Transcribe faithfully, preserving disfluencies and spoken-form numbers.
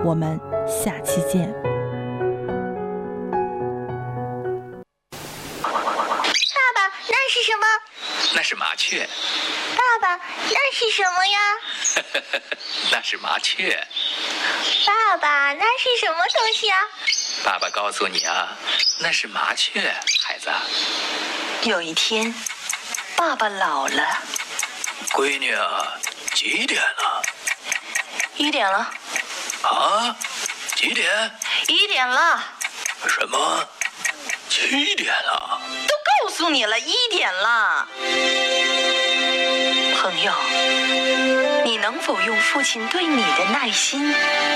我们下期见。 爸爸，那是什么？ 那是麻雀。 爸爸，那是什么呀？ 那是麻雀。 爸爸，那是什么东西啊？ 爸爸告诉你啊，那是麻雀，孩子。 有一天，爸爸老了。 闺女啊，几点了？ 一点了。 啊？几点？ 一点了。 什么？七点了？ 都告诉你了，一点了。朋友，你能否用父亲对你的耐心